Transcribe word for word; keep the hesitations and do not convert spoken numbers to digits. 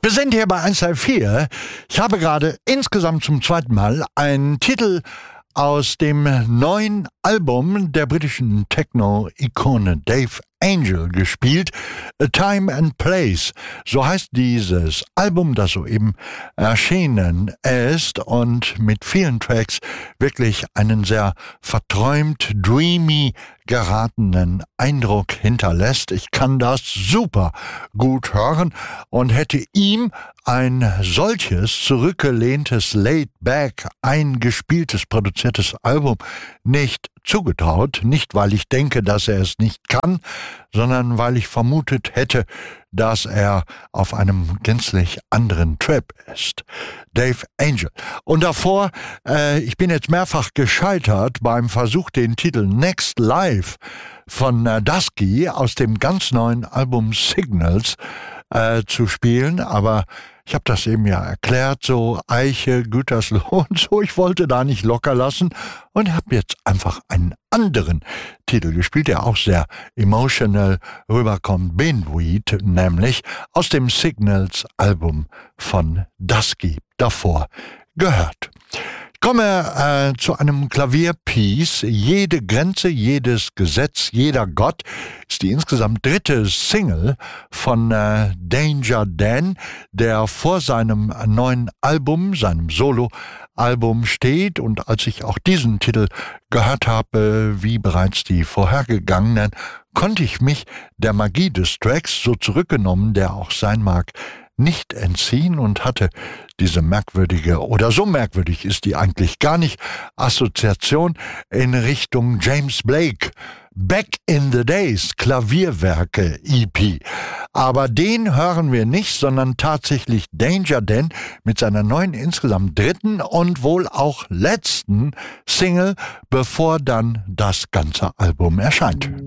Wir sind hier bei eins drei vier. Ich habe gerade insgesamt zum zweiten Mal einen Titel aus dem neuen Album der britischen Techno-Ikone Dave Angel gespielt. A Time and Place. So heißt dieses Album, das soeben erschienen ist und mit vielen Tracks wirklich einen sehr verträumt, dreamy geratenen Eindruck hinterlässt. Ich kann das super gut hören und hätte ihm ein solches zurückgelehntes, laid-back, eingespieltes, produziertes Album nicht zugetraut. Nicht, weil ich denke, dass er es nicht kann, sondern weil ich vermutet hätte, dass er auf einem gänzlich anderen Trip ist. Dave Angel. Und davor, äh, ich bin jetzt mehrfach gescheitert beim Versuch, den Titel Next Live von äh, Dusky aus dem ganz neuen Album Signals äh, zu spielen, aber ich habe das eben ja erklärt, so Eiche, Gütersloh und so. Ich wollte da nicht locker lassen und habe jetzt einfach einen anderen Titel gespielt, der auch sehr emotional rüberkommt. Bindweed, nämlich aus dem Signals-Album von Dusky. Davor gehört. Ich komme äh, zu einem Klavierpiece. Jede Grenze, jedes Gesetz, jeder Gott ist die insgesamt dritte Single von äh, Danger Dan, der vor seinem neuen Album, seinem Solo-Album steht. Und als ich auch diesen Titel gehört habe, wie bereits die vorhergegangenen, konnte ich mich der Magie des Tracks, so zurückgenommen der auch sein mag, nicht entziehen und hatte diese merkwürdige, oder so merkwürdig ist die eigentlich gar nicht, Assoziation in Richtung James Blake. Back in the Days, Klavierwerke E P. Aber den hören wir nicht, sondern tatsächlich Danger Dan mit seiner neuen, insgesamt dritten und wohl auch letzten Single, bevor dann das ganze Album erscheint.